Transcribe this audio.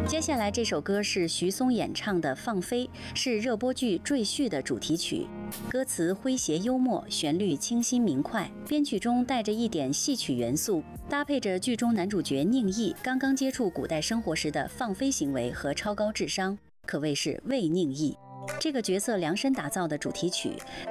接下来这首歌是徐松演唱的《放飞》，是热播剧《赘婿》的主题曲。歌词诙谐幽默，旋律清新明快，编曲中带着一点戏曲元素，搭配着剧中男主角宁毅刚刚接触古代生活时的放飞行为和超高智商，可谓是为宁毅这个角色量身打造的主题曲，